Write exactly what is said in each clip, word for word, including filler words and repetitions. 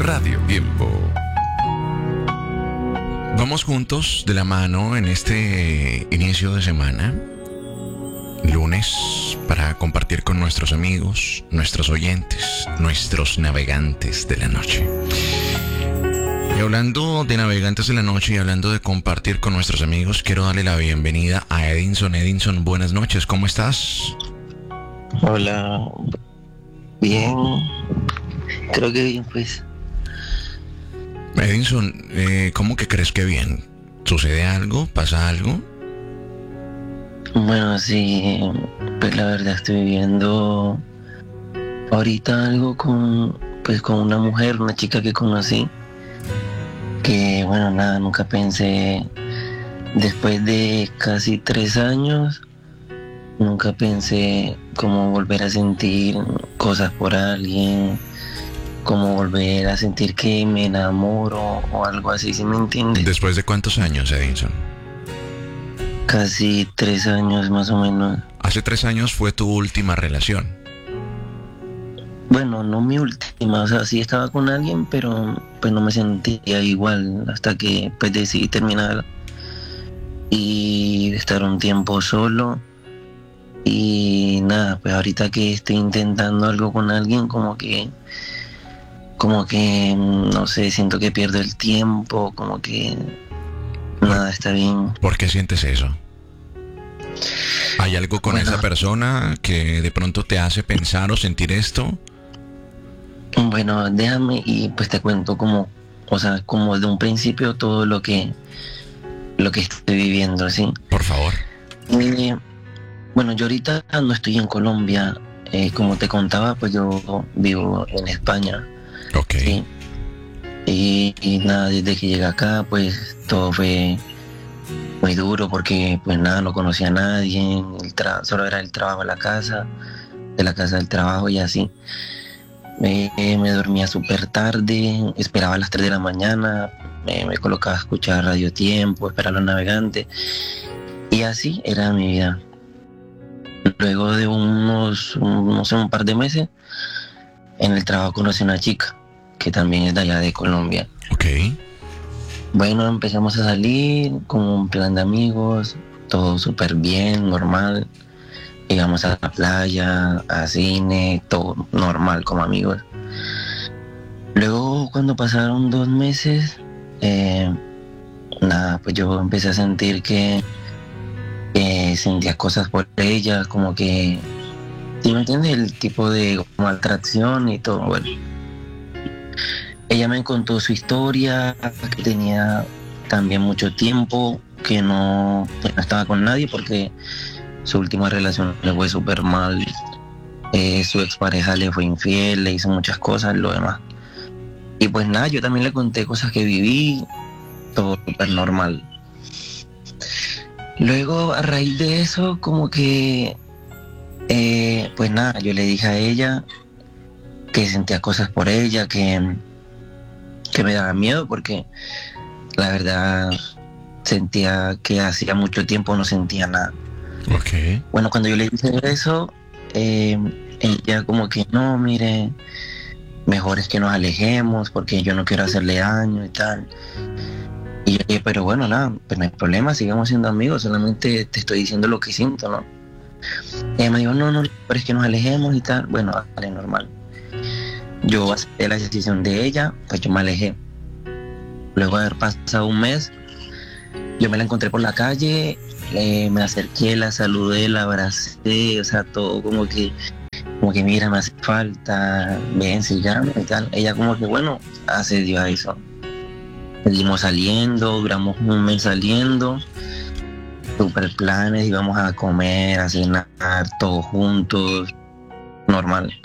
Radio Tiempo. Vamos juntos de la mano en este inicio de semana, lunes, para compartir con nuestros amigos, nuestros oyentes, nuestros navegantes de la noche. Y hablando de navegantes de la noche y hablando de compartir con nuestros amigos, quiero darle la bienvenida a Edinson. Edinson, buenas noches, ¿cómo estás? Hola, bien, creo que bien, pues. Edinson, eh, ¿cómo que crees que bien? ¿Sucede algo? ¿Pasa algo? Bueno, sí, pues la verdad estoy viviendo ahorita algo con, pues con una mujer, una chica que conocí, que bueno, nada, nunca pensé, después de casi tres años, nunca pensé cómo volver a sentir cosas por alguien, cómo volver a sentir que me enamoro o algo así, ¿sí me entiendes? ¿Después de cuántos años, Edinson? Casi tres años más o menos. Hace tres años fue tu última relación. Bueno, no mi última, o sea, sí estaba con alguien, pero pues no me sentía igual hasta que pues decidí terminar y estar un tiempo solo. Y nada, pues ahorita que estoy intentando algo con alguien, como que, como que, no sé, siento que pierdo el tiempo, como que nada está bien. ¿Por qué sientes eso? ¿Hay algo con Bueno, esa persona que de pronto te hace pensar o sentir esto? Bueno, déjame y pues te cuento como, o sea, como de un principio todo lo que, lo que estoy viviendo, ¿sí? Por favor. Eh, bueno, yo ahorita no estoy en Colombia, eh, como te contaba, pues yo vivo en España. Ok. Sí. Y, y nada, desde que llegué acá, pues todo fue muy duro porque pues nada, no conocía a nadie, el tra- solo era el trabajo a la casa, de la casa al trabajo y así. Me, me dormía súper tarde, esperaba a las tres de la mañana, me, me colocaba a escuchar Radio Tiempo, esperar a los navegantes y así era mi vida. Luego de unos, un- no sé, un par de meses, en el trabajo conocí a una chica que también es de allá de Colombia. Ok. Bueno, empezamos a salir con un plan de amigos, todo súper bien, normal. Llegamos a la playa, a cine, todo normal como amigos. Luego, cuando pasaron dos meses, eh, nada, pues yo empecé a sentir que, que sentía cosas por ella, como que, ¿sí me entiendes? El tipo de como atracción y todo, bueno. Ella me contó su historia, que tenía también mucho tiempo, que no, que no estaba con nadie porque su última relación le fue súper mal. Eh, su expareja le fue infiel, le hizo muchas cosas, lo demás. Y pues nada, yo también le conté cosas que viví, todo súper normal. Luego, a raíz de eso, como que, eh, pues nada, yo le dije a ella que sentía cosas por ella, que, que me daba miedo porque la verdad sentía que hacía mucho tiempo no sentía nada. Ok. Bueno, cuando yo le dije eso, eh, ella como que no, mire, mejor es que nos alejemos porque yo no quiero hacerle daño y tal. Y yo dije, pero bueno, nada, pues no hay problema, sigamos siendo amigos, solamente te estoy diciendo lo que siento, ¿no? Ella me dijo, no, no, pero es que nos alejemos y tal. Bueno, vale, normal. Yo acepté la decisión de ella, pues yo me alejé. Luego de haber pasado un mes, yo me la encontré por la calle, eh, me acerqué, la saludé, la abracé, o sea, todo como que, como que mira, me hace falta, ven, sigamos y tal. Ella como que, bueno, accedió a eso. Seguimos saliendo, duramos un mes saliendo, super planes, íbamos a comer, a cenar, todos juntos, normal.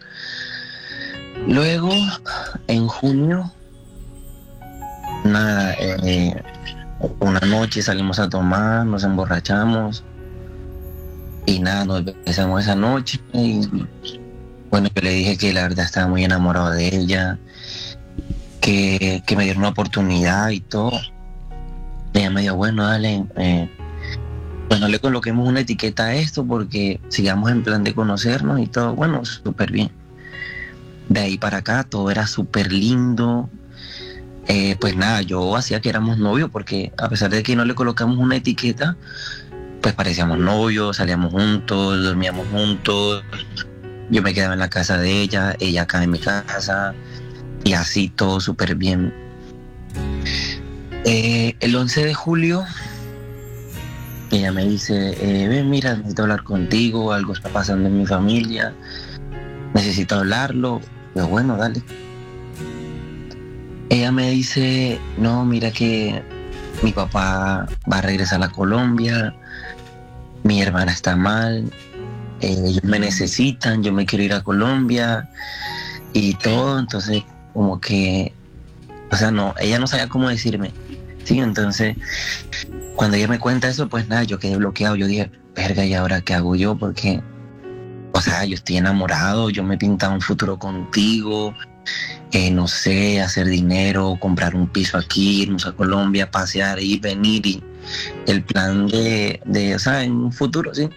Luego, en junio, nada, eh, una noche salimos a tomar, nos emborrachamos y nada, nos besamos esa noche y bueno, yo le dije que la verdad estaba muy enamorado de ella, que, que me diera una oportunidad y todo. Ella me dijo, bueno, dale, eh, pues no le coloquemos una etiqueta a esto porque sigamos en plan de conocernos y todo, bueno, súper bien. De ahí para acá todo era súper lindo, Eh, pues nada, yo hacía que éramos novios porque a pesar de que no le colocamos una etiqueta, pues parecíamos novios, salíamos juntos, dormíamos juntos, yo me quedaba en la casa de ella, ella acá en mi casa, y así todo súper bien. Eh, el once de julio, ella me dice, eh, ven, mira, necesito hablar contigo, algo está pasando en mi familia, necesito hablarlo. Yo, bueno, dale. Ella me dice, no, mira que mi papá va a regresar a Colombia, mi hermana está mal, eh, ellos me necesitan, yo me quiero ir a Colombia y todo, entonces como que, o sea, no, ella no sabía cómo decirme, sí, entonces cuando ella me cuenta eso, pues nada, yo quedé bloqueado, yo dije, verga, ¿y ahora qué hago yo? Porque, o sea, yo estoy enamorado, yo me he pintado un futuro contigo, eh, no sé, hacer dinero, comprar un piso aquí, irnos a Colombia, pasear, ir, venir, y el plan de, de o sea, en un futuro, sí.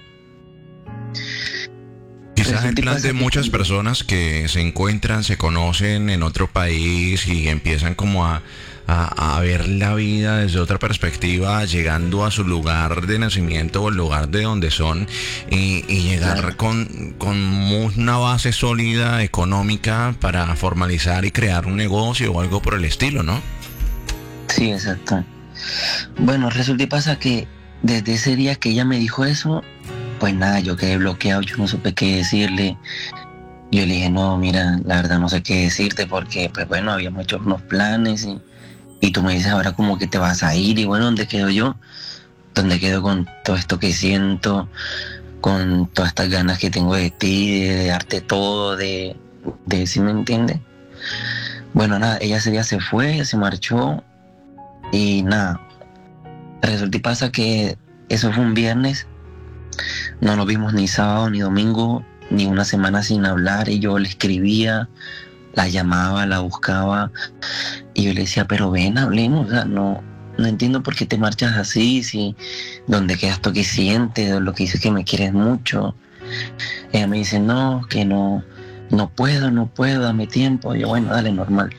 Quizás el plan de muchas personas que se encuentran, se conocen en otro país y empiezan como a, a, a ver la vida desde otra perspectiva, llegando a su lugar de nacimiento o el lugar de donde son, y, y llegar Claro. con, con una base sólida económica para formalizar y crear un negocio o algo por el estilo, ¿no? Sí, exacto. Bueno, resulta y pasa que desde ese día que ella me dijo eso, pues nada, yo quedé bloqueado, yo no supe qué decirle. Yo le dije, no, mira, la verdad no sé qué decirte porque, pues bueno, habíamos hecho unos planes y, y tú me dices ahora como que te vas a ir y bueno, ¿dónde quedo yo? ¿Dónde quedo con todo esto que siento? Con todas estas ganas que tengo de ti, de, de darte todo, de, de, ¿sí me entiendes? Bueno, nada, ella ese día se fue, se marchó y nada, resulta y pasa que eso fue un viernes, no nos vimos ni sábado ni domingo, ni una semana sin hablar, y yo le escribía, la llamaba, la buscaba, y yo le decía, pero ven, hablemos, o sea, no, no entiendo por qué te marchas así, si donde quedas tú que sientes, lo que dices que me quieres mucho. Ella me dice, no, que no, no puedo, no puedo, dame tiempo. Y yo, bueno, dale, normal.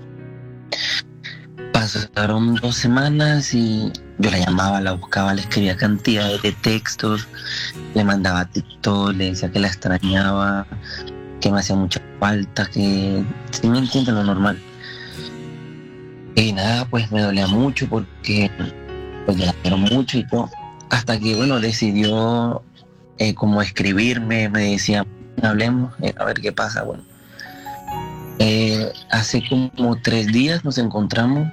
Pasaron dos semanas y yo la llamaba, la buscaba, le escribía cantidades de textos, le mandaba TikTok, le decía que la extrañaba, que me hacía mucha falta, que sí me entiende lo normal. Y nada, pues me dolía mucho porque pues yo la quiero mucho y todo. Hasta que, bueno, decidió eh, como escribirme, me decía, hablemos, eh, a ver qué pasa. Bueno, eh, hace como tres días nos encontramos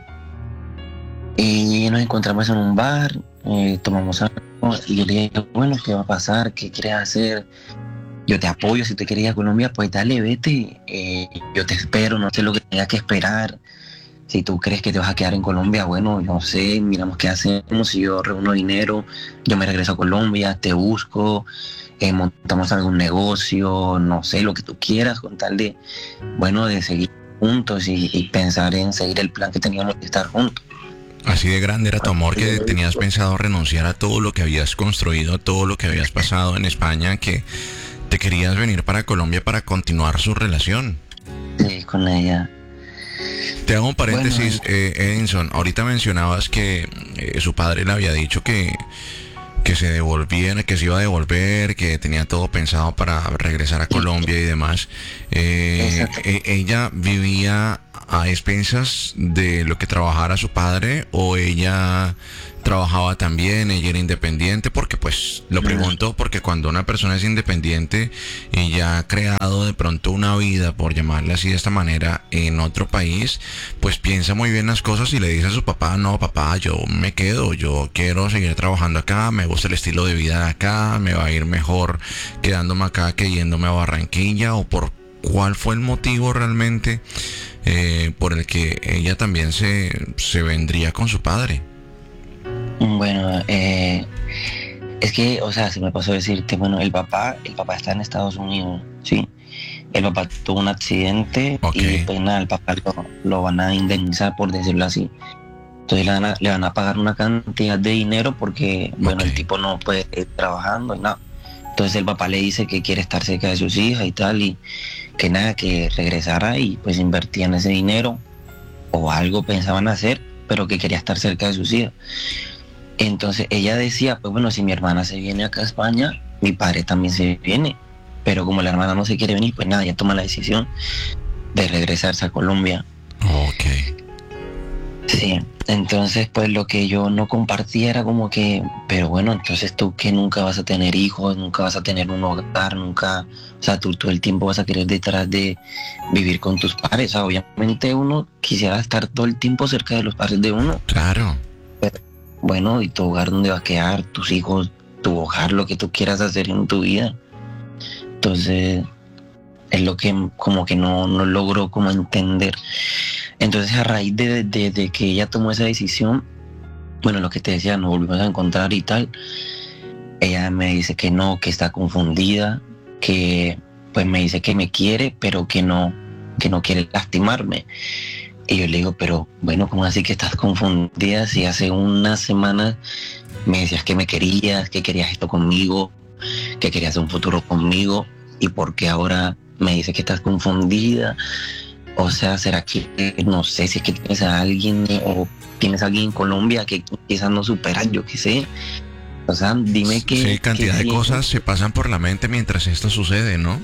y nos encontramos en un bar, eh, tomamos algo y yo le dije, bueno, ¿qué va a pasar? ¿Qué quieres hacer? Yo te apoyo, si te quieres ir a Colombia, pues dale, vete, eh, yo te espero, no sé lo que tengas que esperar. Si tú crees que te vas a quedar en Colombia, bueno, yo no sé, miramos qué hacemos, si yo reúno dinero, yo me regreso a Colombia, te busco, eh, montamos algún negocio, no sé, lo que tú quieras, con tal de, bueno, de seguir juntos y, y pensar en seguir el plan que teníamos de estar juntos. Así de grande era tu amor que tenías pensado renunciar a todo lo que habías construido, a todo lo que habías pasado en España, que te querías venir para Colombia para continuar su relación. Sí, con ella. Te hago un paréntesis, Bueno, eh, Edinson. Ahorita mencionabas que eh, su padre le había dicho que, que se devolviera, que se iba a devolver, que tenía todo pensado para regresar a Colombia y demás. Eh, exacto. eh, ¿Ella vivía a expensas de lo que trabajara su padre o ella trabajaba también, ella era independiente? Porque pues lo pregunto porque cuando una persona es independiente y ya ha creado de pronto una vida, por llamarla así de esta manera, en otro país, pues piensa muy bien las cosas y le dice a su papá, no papá, yo me quedo, yo quiero seguir trabajando acá, me gusta el estilo de vida de acá, me va a ir mejor quedándome acá que yéndome a Barranquilla. ¿O por cuál fue el motivo realmente eh, por el que ella también se, se vendría con su padre? Bueno, eh, es que, o sea, se me pasó decirte, bueno, el papá, el papá está en Estados Unidos, ¿sí? El papá tuvo un accidente Ok. y pues nada, el papá lo, lo van a indemnizar, por decirlo así. Entonces le van a, le van a pagar una cantidad de dinero porque, bueno, Ok. el tipo no puede ir trabajando y nada. Entonces el papá le dice que quiere estar cerca de sus hijas y tal, y que nada, que regresara y pues invertía en ese dinero. o algo pensaban hacer, pero que quería estar cerca de sus hijos. Entonces ella decía, pues bueno, si mi hermana se viene acá a España, mi padre también se viene. Pero como la hermana no se quiere venir, pues nada, ella toma la decisión de regresarse a Colombia. Ok. Sí, entonces pues lo que yo no compartía era como que, pero bueno, entonces tú que nunca vas a tener hijos, nunca vas a tener un hogar, nunca, o sea, tú todo el tiempo vas a querer detrás de vivir con tus padres. O sea, obviamente uno quisiera estar todo el tiempo cerca de los padres de uno. Claro. Pero, bueno, ¿y tu hogar dónde va a quedar? Tus hijos, tu hogar, lo que tú quieras hacer en tu vida. Entonces, es lo que como que no, no logro como entender. Entonces, a raíz de, de, de que ella tomó esa decisión, bueno, lo que te decía, nos volvimos a encontrar y tal, ella me dice que no, que está confundida, que pues me dice que me quiere, pero que no, que no quiere lastimarme. Y yo le digo, pero bueno, ¿cómo así que estás confundida? Si hace unas semanas me decías que me querías, que querías esto conmigo, que querías un futuro conmigo, ¿y por qué ahora me dices que estás confundida? O sea, ¿será que, no sé, si es que tienes a alguien o tienes a alguien en Colombia que quizás no superas, yo qué sé? O sea, dime que... Sí, cantidad que de cosas se pasan por la mente mientras esto sucede, ¿no?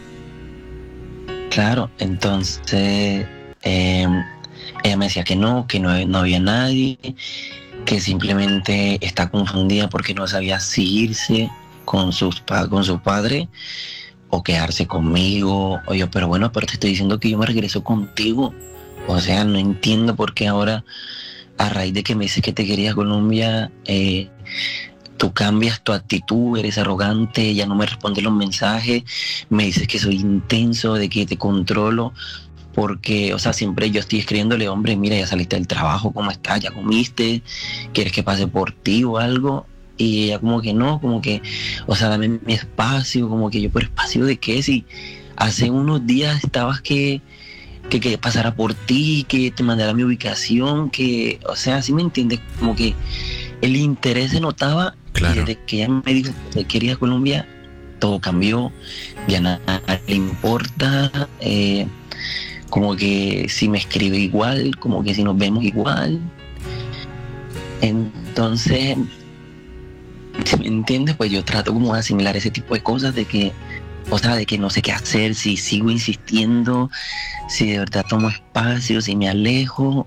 Claro, entonces eh, ella me decía que no, que no, no había nadie, que simplemente está confundida porque no sabía si irse con, sus, con su padre o quedarse conmigo. O yo, pero bueno, pero te estoy diciendo que yo me regreso contigo. O sea, no entiendo por qué ahora, a raíz de que me dices que te querías Colombia, eh, tú cambias tu actitud, eres arrogante, ya no me respondes los mensajes, me dices que soy intenso, de que te controlo, porque, o sea, siempre yo estoy escribiéndole, hombre, mira, ya saliste del trabajo, ¿cómo estás? ¿Ya comiste? ¿Quieres que pase por ti o algo? Y ella como que no, como que, o sea, dame mi espacio, como que yo, ¿pero espacio de qué? Si hace unos días estabas que, que, que pasara por ti, que te mandara mi ubicación, que, o sea, ¿sí me entiendes? Como que el interés se notaba. Claro. Y desde que ella me dijo que quería Colombia, todo cambió, ya nada le importa, eh, como que si me escribe igual, como que si nos vemos igual. Entonces, si me entiendes, pues yo trato como de asimilar ese tipo de cosas, de que, o sea, de que no sé qué hacer, si sigo insistiendo, si de verdad tomo espacio, si me alejo.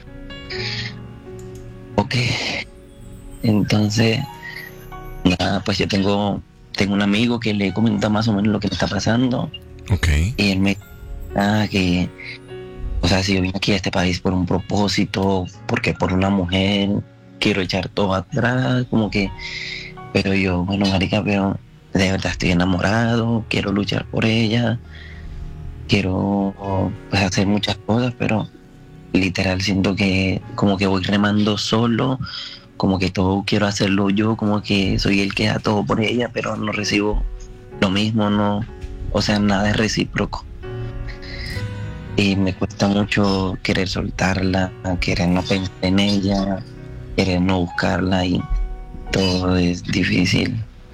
Ok. Entonces, nada, pues yo tengo, tengo un amigo que le comenta más o menos lo que me está pasando. Ok. Y él me ah, que, o sea, si yo vine aquí a este país por un propósito, porque por una mujer quiero echar todo atrás, como que, pero yo, bueno, marica, pero de verdad estoy enamorado, quiero luchar por ella, quiero pues hacer muchas cosas, pero literal siento que como que voy remando solo, como que todo quiero hacerlo yo, como que soy el que da todo por ella, pero no recibo lo mismo, no, o sea, nada es recíproco. Y me cuesta mucho querer soltarla, querer no pensar en ella, querer no buscarla, y todo es difícil.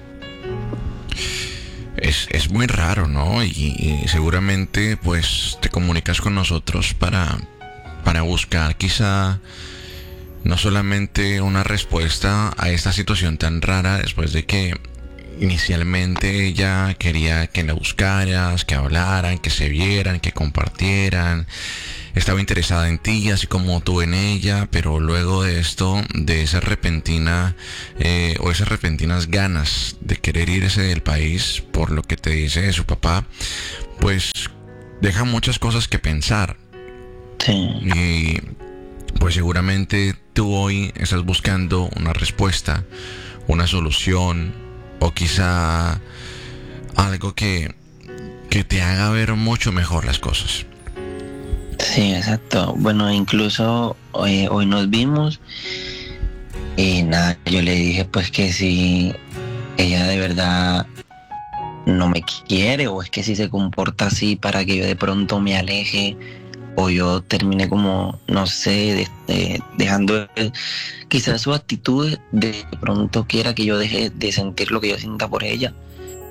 Es, es muy raro, ¿no? Y, y seguramente pues te comunicas con nosotros para, para buscar quizá no solamente una respuesta a esta situación tan rara, después de que inicialmente ella quería que la buscaras, que hablaran, que se vieran, que compartieran, estaba interesada en ti, así como tú en ella, pero luego de esto, de esa repentina eh, o esas repentinas ganas de querer irse del país por lo que te dice su papá, pues deja muchas cosas que pensar. Sí. Y pues seguramente tú hoy estás buscando una respuesta, una solución, o quizá algo que, que te haga ver mucho mejor las cosas. Sí, exacto. Bueno, incluso hoy, hoy nos vimos y nada, yo le dije pues que si ella de verdad no me quiere, o es que si se comporta así para que yo de pronto me aleje, o yo termine como, no sé, de, de, dejando quizás su actitud de pronto quiera que yo deje de sentir lo que yo sienta por ella.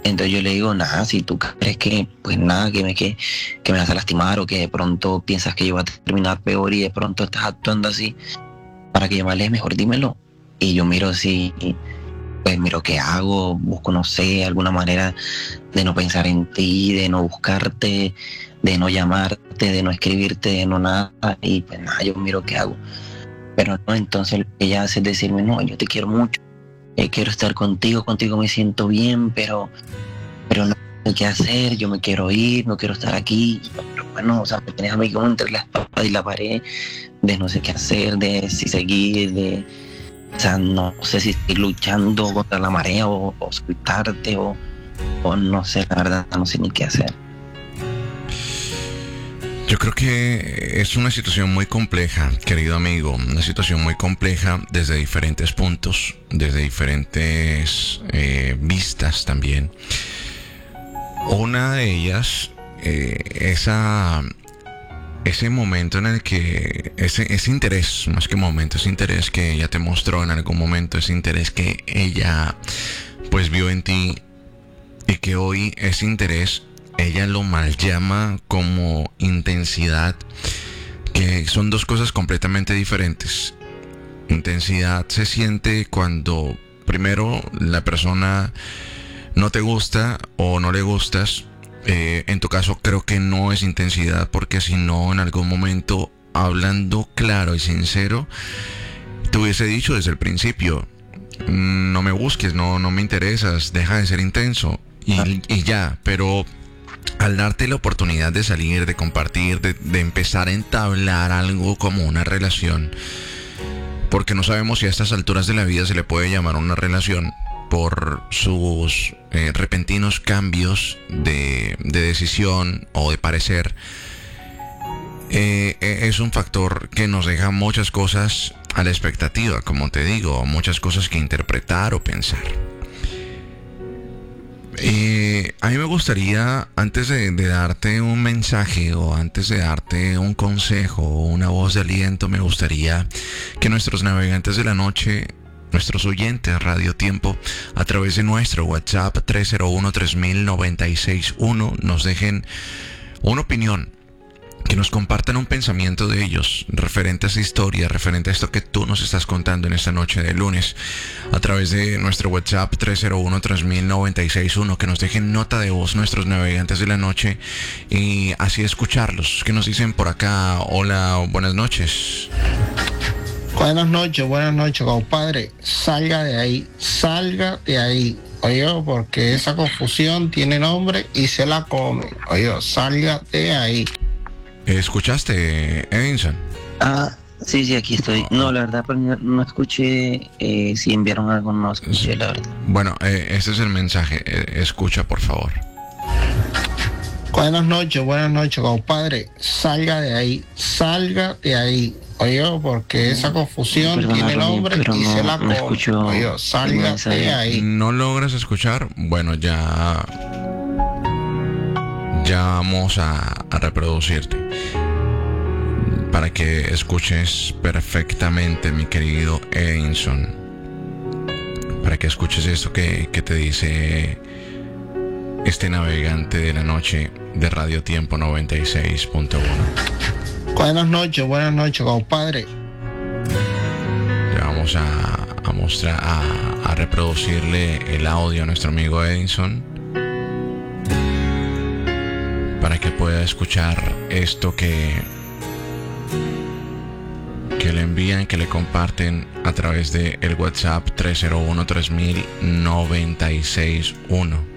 Entonces yo le digo, nada, si tú crees que, pues nada, que me, que, que me vas a lastimar o que de pronto piensas que yo voy a terminar peor y de pronto estás actuando así, para que yo me aleje, mejor dímelo. Y yo miro si, pues miro qué hago, busco, no sé, alguna manera de no pensar en ti, de no buscarte, de no llamarte, de no escribirte, de no nada. Y pues nada, yo miro qué hago. Pero no, entonces lo que ella hace es decirme, no, yo te quiero mucho. Eh, quiero estar contigo, contigo me siento bien, pero, pero no sé qué hacer, yo me quiero ir, no quiero estar aquí. Pero bueno, o sea, me tienes a mí como entre la espada y la pared, de no sé qué hacer, de si seguir, de, o sea, no sé si estoy luchando contra la marea o, o soltarte o, o no sé, la verdad, no sé ni qué hacer. Yo creo que es una situación muy compleja, querido amigo, una situación muy compleja desde diferentes puntos, desde diferentes eh, vistas también. Una de ellas, eh, esa, ese momento en el que, ese, ese interés, más que momento, ese interés que ella te mostró en algún momento, ese interés que ella pues vio en ti y que hoy ese interés ella lo mal llama como intensidad, que son dos cosas completamente diferentes. Intensidad se siente cuando primero la persona no te gusta o no le gustas. Eh, en tu caso creo que no es intensidad, porque si no, en algún momento, hablando claro y sincero, te hubiese dicho desde el principio, no me busques, no, no me interesas, deja de ser intenso y, y ya. Pero al darte la oportunidad de salir, de compartir, de, de empezar a entablar algo como una relación, porque no sabemos si a estas alturas de la vida se le puede llamar una relación por sus eh, repentinos cambios de, de decisión o de parecer, eh, es un factor que nos deja muchas cosas a la expectativa, como te digo, muchas cosas que interpretar o pensar. Eh, a mí me gustaría, antes de, de darte un mensaje o antes de darte un consejo o una voz de aliento, me gustaría que nuestros navegantes de la noche, nuestros oyentes Radio Tiempo, a través de nuestro WhatsApp tres cero uno, tres mil, noventa y seis uno, nos dejen una opinión, que nos compartan un pensamiento de ellos referente a esa historia, referente a esto que tú nos estás contando en esta noche de lunes, a través de nuestro WhatsApp tres cero uno, tres mil, noventa y seis uno, que nos dejen nota de voz nuestros navegantes de la noche y así escucharlos. ¿Qué nos dicen por acá? Hola, buenas noches. Buenas noches, buenas noches, compadre. Salga de ahí, salga de ahí. Oye, porque esa confusión tiene nombre y se la come. Oye, salga de ahí. ¿Escuchaste, Edinson? Ah, sí, sí, aquí estoy. No, la verdad, pero no, no escuché eh, si enviaron algo, no escuché, la verdad. Bueno, eh, este es el mensaje. Eh, escucha, por favor. Buenas noches, buenas noches, compadre. Salga de ahí, salga de ahí. Oye, porque esa confusión Perdona, tiene Ronnie, nombre pero y no- se la no come. escucho Oye, salga el de ahí. ¿No logras escuchar? Bueno, ya... Ya vamos a, a reproducirte para que escuches perfectamente, mi querido Edinson. Para que escuches esto que, que te dice este navegante de la noche de Radio Tiempo noventa y seis punto uno. Buenas noches, buenas noches, compadre. Ya vamos a, a mostrar, a, a reproducirle el audio a nuestro amigo Edinson, para que pueda escuchar esto que, que le envían, que le comparten a través de el WhatsApp tres cero uno, tres mil, noventa y seis uno.